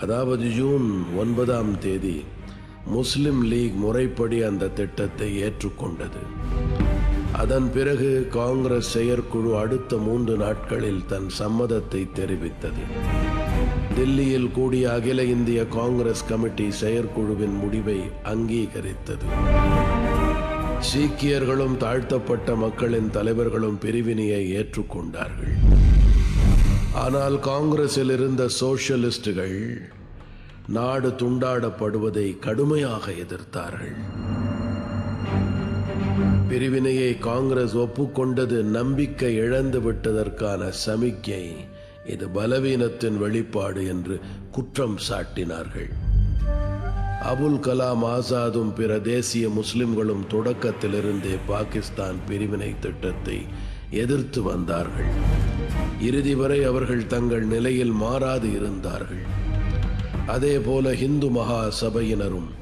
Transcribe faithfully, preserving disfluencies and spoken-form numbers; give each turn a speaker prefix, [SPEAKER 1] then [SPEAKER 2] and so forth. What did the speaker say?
[SPEAKER 1] அதாவது ஜூன் ஒன்பதாம் தேதி முஸ்லிம் லீக் முறைப்படி அந்த திட்டத்தை ஏற்றுக்கொண்டது. அதன் பிறகு காங்கிரஸ் செயற்குழு அடுத்த மூன்று நாட்களில் தன் சம்மதத்தை தெரிவித்தது. தில்லியில் கூடிய அகில இந்திய காங்கிரஸ் கமிட்டி செயற்குழுவின் முடிவை அங்கீகரித்தது. சீக்கியர்களும் தாழ்த்தப்பட்ட மக்களின் தலைவர்களும் பிரிவினையை ஏற்றுக்கொண்டார்கள். ஆனால் காங்கிரஸில் இருந்த சோஷலிஸ்டுகள் நாடு துண்டாடப்படுவதை கடுமையாக எதிர்த்தார்கள். பிரிவினையை காங்கிரஸ் ஒப்புக்கொண்டது நம்பிக்கை இழந்து விட்டதற்கான சமிக்ஞை, இது பலவீனத்தின் வெளிப்பாடு என்று குற்றம் சாட்டினார்கள். அபுல் கலாம் ஆசாதும் பிற தேசிய முஸ்லிம்களும் தொடக்கத்திலிருந்தே பாகிஸ்தான் பிரிவினை திட்டத்தை எதிர்த்து வந்தார்கள். இறுதி வரை அவர்கள் தங்கள் நிலையில் மாறாது இருந்தார்கள். அதே போல இந்து மகா சபையினரும்